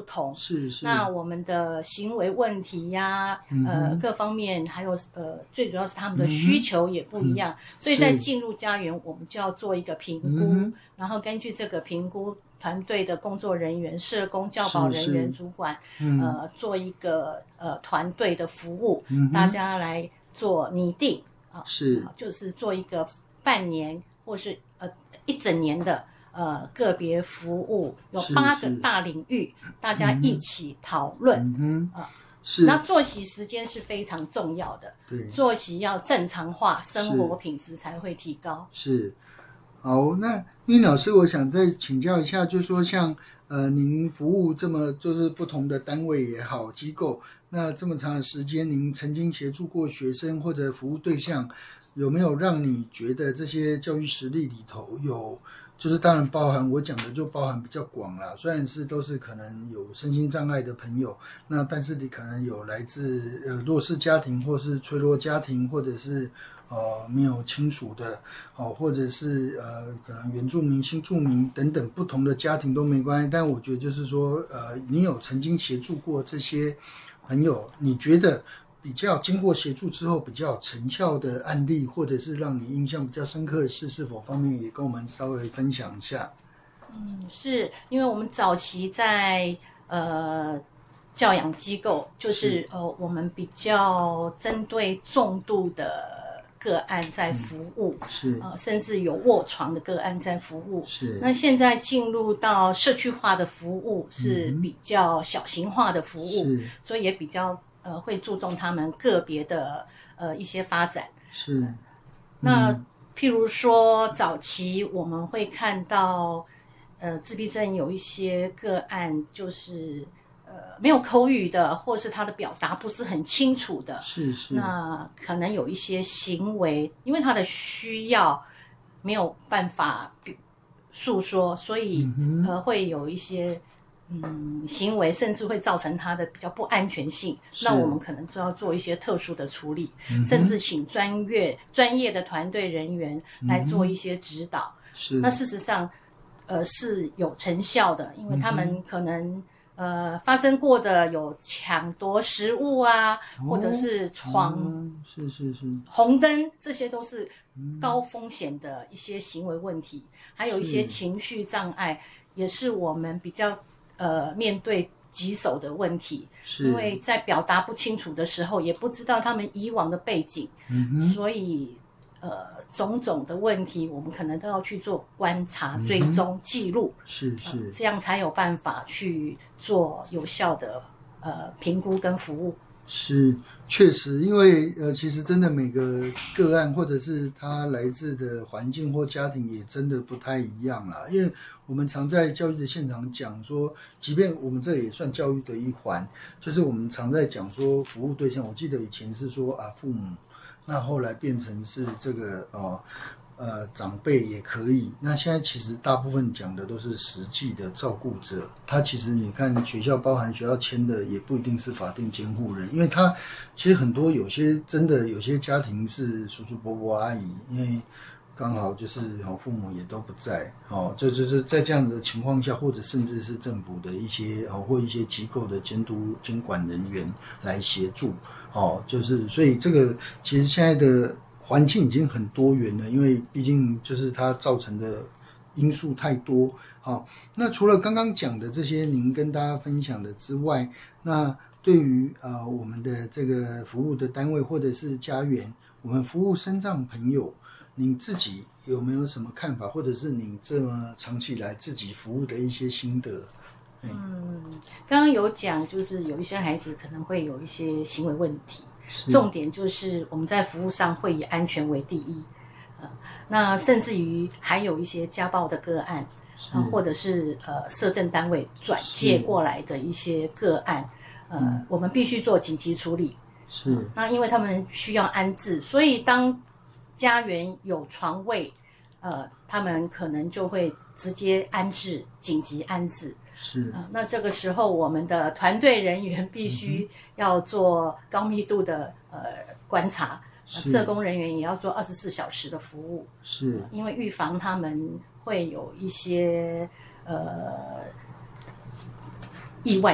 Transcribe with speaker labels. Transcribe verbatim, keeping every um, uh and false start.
Speaker 1: 同，
Speaker 2: 是是。
Speaker 1: 那我们的行为问题呀、
Speaker 2: 嗯、
Speaker 1: 呃各方面，还有呃最主要是他们的需求也不一样，
Speaker 2: 嗯、
Speaker 1: 所以在进入家园，我们就要做一个评估，
Speaker 2: 嗯、
Speaker 1: 然后根据这个评估，团队的工作人员、社工、教保人员、主管，
Speaker 2: 嗯、
Speaker 1: 呃做一个呃团队的服务，
Speaker 2: 嗯、
Speaker 1: 大家来做拟定啊，
Speaker 2: 是、
Speaker 1: 呃、就是做一个半年或是呃一整年的。呃，个别服务有八个大领域，大家一起讨论。
Speaker 2: 嗯
Speaker 1: 啊、呃，
Speaker 2: 是。
Speaker 1: 那作息时间是非常重要的，
Speaker 2: 对，
Speaker 1: 作息要正常化，生活品质才会提高。
Speaker 2: 是。好，那殷老师，我想再请教一下，就是说像呃，您服务这么就是不同的单位也好，机构，那这么长的时间，您曾经协助过学生或者服务对象，有没有让你觉得这些教育实例里头有？就是当然包含我讲的就包含比较广啦，虽然是都是可能有身心障碍的朋友，那但是你可能有来自呃弱势家庭或是脆弱家庭，或者是呃没有亲属的，哦，或者是呃可能原住民、新住民等等不同的家庭都没关系，但我觉得就是说呃你有曾经协助过这些朋友，你觉得比较经过协助之后比较有成效的案例，或者是让你印象比较深刻的事，是否方面也跟我们稍微分享一下？
Speaker 1: 嗯，是因为我们早期在呃教养机构，就是呃我们比较针对重度的个案在服务，
Speaker 2: 嗯、是
Speaker 1: 呃甚至有卧床的个案在服务。
Speaker 2: 是。
Speaker 1: 那现在进入到社区化的服务，是比较小型化的服务，
Speaker 2: 嗯、
Speaker 1: 所以也比较。呃，会注重他们个别的呃一些发展。
Speaker 2: 是。嗯、
Speaker 1: 那譬如说，早期我们会看到，呃，自闭症有一些个案，就是呃没有口语的，或是他的表达不是很清楚的。
Speaker 2: 是是。
Speaker 1: 那可能有一些行为，因为他的需要没有办法诉说，所以、嗯、呃会有一些。嗯，行为甚至会造成他的比较不安全性，那我们可能就要做一些特殊的处理，嗯、甚至请专业专业的团队人员来做一些指导。
Speaker 2: 是、嗯，
Speaker 1: 那事实上，呃是有成效的，因为他们可能、嗯、呃发生过的有抢夺食物啊，哦、或者是闯、
Speaker 2: 嗯、是是是
Speaker 1: 红灯，这些都是高风险的一些行为问题，还有一些情绪障碍，也是我们比较。呃，面对棘手的问题，因为在表达不清楚的时候，也不知道他们以往的背景，
Speaker 2: 嗯、
Speaker 1: 所以呃，种种的问题，我们可能都要去做观察、追踪、记录，
Speaker 2: 是是、
Speaker 1: 呃，这样才有办法去做有效的呃评估跟服务。
Speaker 2: 是，确实，因为呃，其实真的每个个案或者是他来自的环境或家庭也真的不太一样啦。因为我们常在教育的现场讲说，即便我们这也算教育的一环，就是我们常在讲说服务对象。我记得以前是说啊父母，那后来变成是这个哦。呃，长辈也可以。那现在其实大部分讲的都是实际的照顾者。他其实你看学校包含学校签的也不一定是法定监护人，因为他其实很多有些真的有些家庭是叔叔伯伯阿姨，因为刚好就是哦父母也都不在哦，就就是在这样的情况下，或者甚至是政府的一些哦或一些机构的监督监管人员来协助哦，就是所以这个其实现在的。环境已经很多元了，因为毕竟就是它造成的因素太多。好，那除了刚刚讲的这些您跟大家分享的之外，那对于呃我们的这个服务的单位或者是家园，我们服务身障朋友，您自己有没有什么看法，或者是您这么长期以来自己服务的一些心得？
Speaker 1: 嗯，刚刚有讲，就是有一些孩子可能会有一些行为问题。重点就是我们在服务上会以安全为第一，呃、那甚至于还有一些家暴的个案，呃、或者是呃社政单位转介过来的一些个案，呃，嗯、我们必须做紧急处理。
Speaker 2: 是、呃，
Speaker 1: 那因为他们需要安置，所以当家园有床位，呃，他们可能就会直接安置，紧急安置。
Speaker 2: 是、
Speaker 1: 呃，那这个时候我们的团队人员必须要做高密度的呃观察，呃、社工人员也要做二十四小时的服务，
Speaker 2: 是、
Speaker 1: 呃、因为预防他们会有一些呃意外